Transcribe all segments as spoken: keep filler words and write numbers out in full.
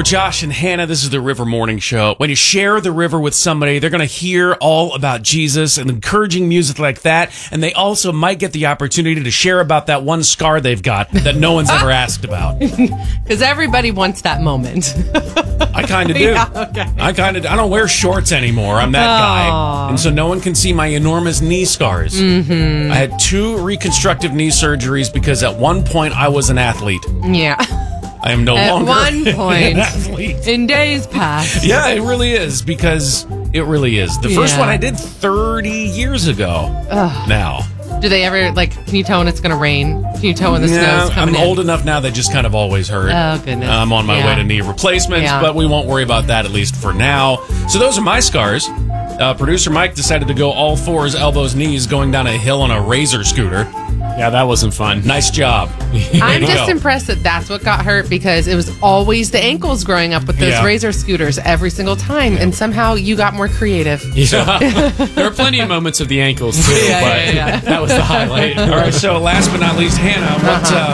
We're Josh and Hannah. This is the River Morning Show. When you share the river with somebody, they're going to hear all about Jesus and encouraging music like that. And they also might get the opportunity to share about that one scar they've got that no one's ever asked about. Because everybody wants that moment. I kind of do. Yeah, okay. I kind of I don't wear shorts anymore. I'm that guy. And so no one can see my enormous knee scars. Mm-hmm. I had two reconstructive knee surgeries because at one point I was an athlete. Yeah. I am no At longer one point, an athlete. In days past. Yeah, it really is, because it really is. The first Yeah. one I did thirty years ago Ugh. now. Do they ever, like, can you tell when it's going to rain? Can you tell when the Yeah, snow's coming I'm in? old enough now that just kind of always hurt. Oh, goodness. I'm on my Yeah. way to knee replacements, Yeah. but we won't worry about that, at least for now. So those are my scars. Uh, Producer Mike decided to go all fours, elbows, knees, going down a hill on a Razor scooter. Yeah, that wasn't fun. Nice job. I'm Way to just go. impressed that that's what got hurt, because it was always the ankles growing up with those Yeah. Razor scooters every single time, and somehow you got more creative. Yeah. There were plenty of moments of the ankles, too, Yeah, but yeah, yeah. that was the highlight. All right, so last but not least, Hannah, what, Uh-huh. um,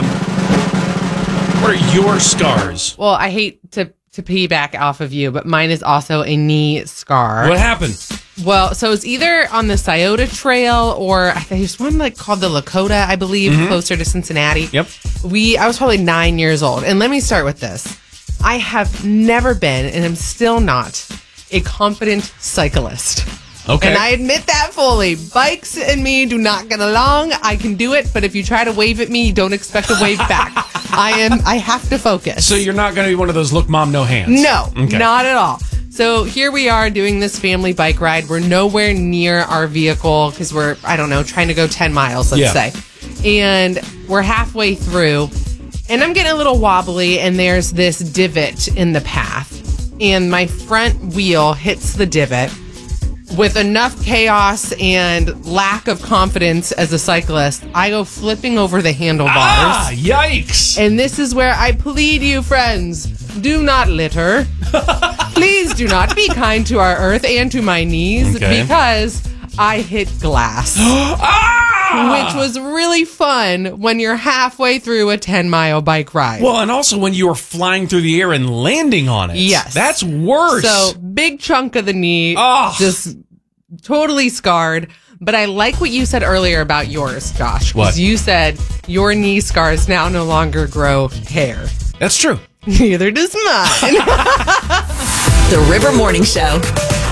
what are your scars? Well, I hate to, to piggyback off of you, but mine is also a knee scar. What happened? Well, so it's either on the Scioto Trail, or I think there's one like called the Lakota, I believe, closer to Cincinnati. Yep. We, I was probably nine years old. And let me start with this. I have never been, and I'm still not, a confident cyclist. Okay. And I admit that fully. Bikes and me do not get along. I can do it, but if you try to wave at me, don't expect a wave back. I am, I have to focus. So you're not going to be one of those look mom, no hands? No, Okay. not at all. So here we are doing this family bike ride. We're nowhere near our vehicle because we're, I don't know, trying to go ten miles, let's Yeah. say. And we're halfway through, and I'm getting a little wobbly, and there's this divot in the path. And my front wheel hits the divot. With enough chaos and lack of confidence as a cyclist, I go flipping over the handlebars. Ah, yikes. And this is where I plead you, friends, do not litter. Please do not be kind to our earth and to my knees, Okay. because I hit glass. Ah! Which was really fun when you're halfway through a ten mile bike ride. Well, and also when you were flying through the air and landing on it. Yes. That's worse. So big chunk of the knee, Oh. just totally scarred. But I like what you said earlier about yours, Josh. What? Because you said your knee scars now no longer grow hair. That's true. Neither does mine. The River Morning Show.